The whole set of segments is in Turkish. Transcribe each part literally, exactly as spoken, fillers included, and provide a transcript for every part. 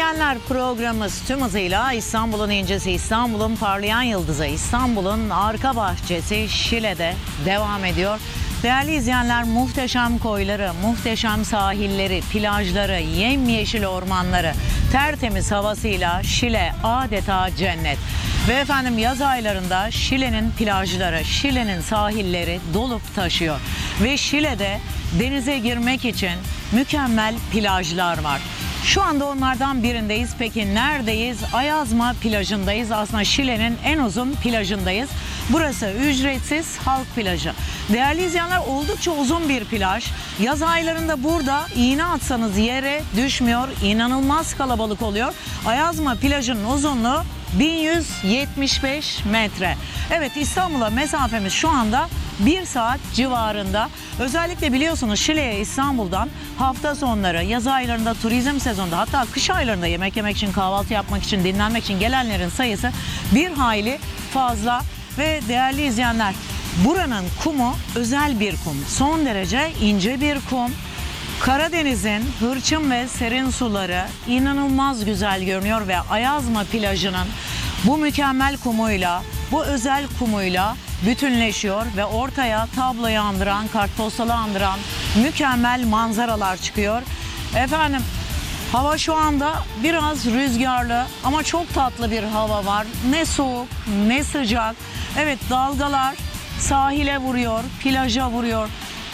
izleyenler, programımız tüm hızıyla İstanbul'un incisi, İstanbul'un parlayan yıldızı, İstanbul'un arka bahçesi Şile'de devam ediyor. Değerli izleyenler, muhteşem koyları, muhteşem sahilleri, plajları, yemyeşil ormanları, tertemiz havasıyla Şile adeta cennet. Ve efendim yaz aylarında Şile'nin plajları, Şile'nin sahilleri dolup taşıyor. Ve Şile'de denize girmek için mükemmel plajlar var. Şu anda onlardan birindeyiz. Peki neredeyiz? Ayazma plajındayız. Aslında Şile'nin en uzun plajındayız. Burası ücretsiz halk plajı. Değerli izleyenler, oldukça uzun bir plaj. Yaz aylarında burada iğne atsanız yere düşmüyor. İnanılmaz kalabalık oluyor. Ayazma plajının uzunluğu bin yüz yetmiş beş metre. Evet, İstanbul'a mesafemiz şu anda bir saat civarında. Özellikle biliyorsunuz Şile'ye İstanbul'dan hafta sonları, yaz aylarında, turizm sezonunda, hatta kış aylarında yemek yemek için, kahvaltı yapmak için, dinlenmek için gelenlerin sayısı bir hayli fazla. Ve değerli izleyenler, buranın kumu özel bir kum. Son derece ince bir kum. Karadeniz'in hırçın ve serin suları inanılmaz güzel görünüyor ve Ayazma plajının bu mükemmel kumuyla, bu özel kumuyla bütünleşiyor ve ortaya tabloyu andıran, kartpostalı andıran mükemmel manzaralar çıkıyor. Efendim, hava şu anda biraz rüzgarlı ama çok tatlı bir hava var. Ne soğuk ne sıcak. Evet, dalgalar sahile vuruyor, plaja vuruyor.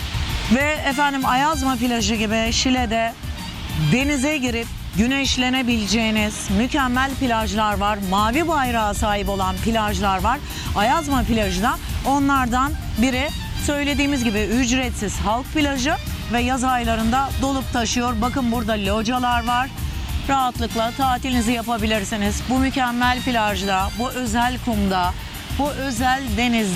Ve efendim Ayazma plajı gibi Şile'de denize girip güneşlenebileceğiniz mükemmel plajlar var. Mavi bayrağa sahip olan plajlar var. Ayazma plajı da onlardan biri. Söylediğimiz gibi ücretsiz halk plajı ve yaz aylarında dolup taşıyor. Bakın, burada localar var. Rahatlıkla tatilinizi yapabilirsiniz. Bu mükemmel plajda, bu özel kumda, bu özel denizde.